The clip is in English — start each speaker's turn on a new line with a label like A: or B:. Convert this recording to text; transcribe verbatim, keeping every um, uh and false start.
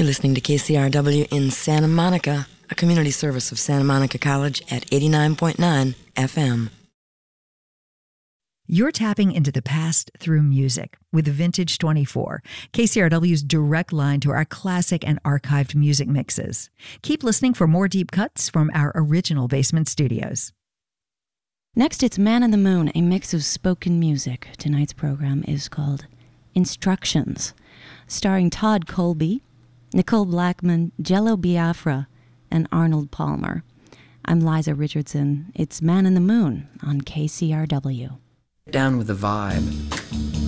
A: You're listening to K C R W in Santa Monica, a community service of Santa Monica College at eighty-nine point nine F M.
B: You're tapping into the past through music with Vintage twenty-four, K C R W's direct line to our classic and archived music mixes. Keep listening for more deep cuts from our original basement studios.
C: Next, it's Man in the Moon, a mix of spoken music. Tonight's program is called Instructions, starring Todd Colby, Nicole Blackman, Jello Biafra, and Arnold Palmer. I'm Liza Richardson. It's Man in the Moon on K C R W.
D: Down with the vibe.